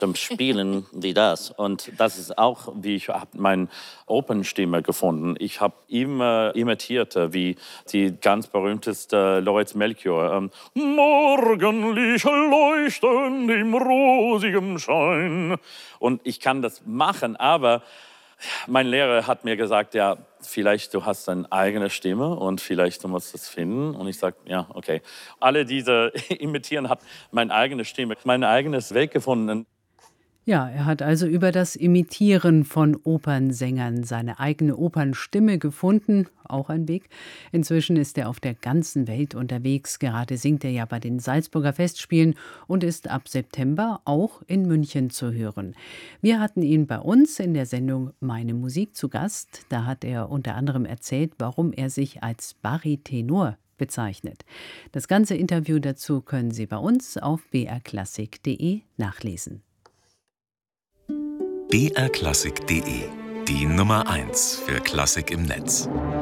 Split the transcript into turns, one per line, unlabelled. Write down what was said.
Dann spielen die das. Und das ist auch, wie ich habe meine Opernstimme gefunden. Ich habe immer imitiert, wie die ganz berühmteste Lauritz Melchior. Morgenlicht leuchten im rosigen Schein. Und ich kann das machen, aber mein Lehrer hat mir gesagt, ja, vielleicht du hast deine eigene Stimme und vielleicht du musst es finden. Und ich sage, ja, okay. Alle diese imitieren hat meine eigene Stimme, mein eigenes Weg gefunden.
Ja, er hat also über das Imitieren von Opernsängern seine eigene Opernstimme gefunden, auch ein Weg. Inzwischen ist er auf der ganzen Welt unterwegs. Gerade singt er ja bei den Salzburger Festspielen und ist ab September auch in München zu hören. Wir hatten ihn bei uns in der Sendung Meine Musik zu Gast. Da hat er unter anderem erzählt, warum er sich als Baritenor bezeichnet. Das ganze Interview dazu können Sie bei uns auf brklassik.de nachlesen.
brklassik.de, die Nummer 1 für Klassik im Netz.